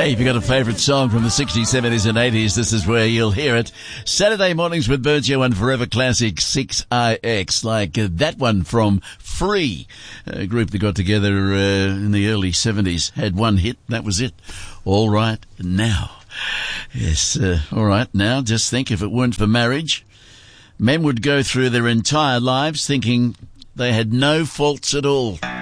Hey, if you've got a favourite song from the 60s, 70s and 80s, this is where you'll hear it. Saturday mornings with Bergio and Forever Classic 6IX, like that one from Free, a group that got together in the early 70s, had one hit, that was it. All Right Now. Yes, all right now, just think if it weren't for marriage, men would go through their entire lives thinking they had no faults at all.